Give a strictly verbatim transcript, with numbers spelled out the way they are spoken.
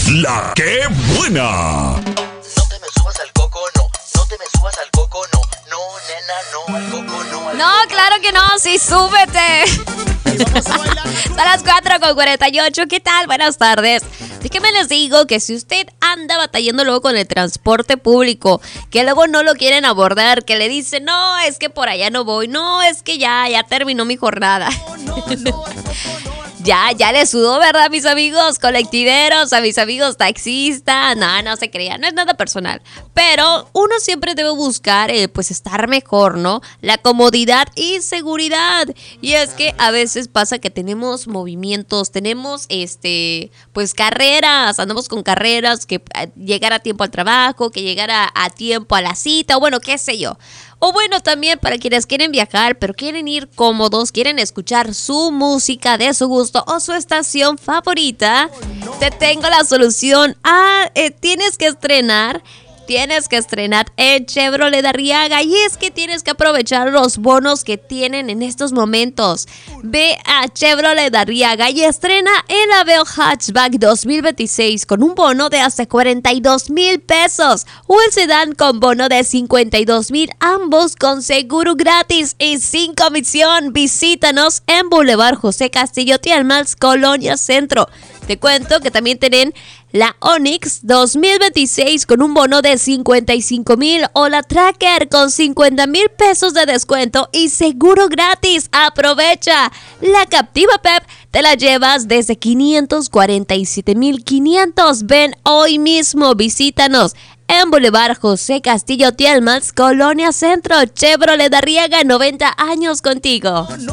La que buena. No te me subas al coco, no. No te me subas al coco, no. No, nena, no, al coco, no. Al No, coco. claro que no, sí, súbete. Son las cuatro con cuarenta y ocho, ¿qué tal? Buenas tardes. Déjenme les digo que si usted anda batallando luego con el transporte público, que luego no lo quieren abordar, que le dicen, no, es que por allá no voy, no, es que ya, ya terminó mi jornada. Ya, ya le sudó, ¿verdad, mis amigos colectiveros, a mis amigos taxistas? No, no se crean, no es nada personal. Pero uno siempre debe buscar, eh, pues, estar mejor, ¿no? La comodidad y seguridad. Y es que a veces pasa que tenemos movimientos, tenemos, este, pues, carreras, andamos con carreras, que eh, llegar a tiempo al trabajo, que llegar a, a tiempo a la cita, o bueno, qué sé yo. O bueno, también para quienes quieren viajar, pero quieren ir cómodos, quieren escuchar su música de su gusto o su estación favorita, te tengo la solución. Ah, eh, tienes que estrenar... Tienes que estrenar en Chevrolet Arriaga y es que tienes que aprovechar los bonos que tienen en estos momentos. Ve a Chevrolet Arriaga y estrena el Aveo Hatchback dos mil veintiséis con un bono de hasta cuarenta y dos mil pesos o el sedán con bono de cincuenta y dos mil, ambos con seguro gratis y sin comisión. Visítanos en Boulevard José Castillo Tielmals, Colonia Centro. Te cuento que también tienen la Onix dos mil veintiséis con un bono de cincuenta y cinco mil o la Tracker con cincuenta mil pesos de descuento y seguro gratis. Aprovecha. La Captiva Pep te la llevas desde quinientos cuarenta y siete mil quinientos. Ven hoy mismo, visítanos en Boulevard José Castillo Tielmals, Colonia Centro. Chevrolet Arriaga, noventa años contigo.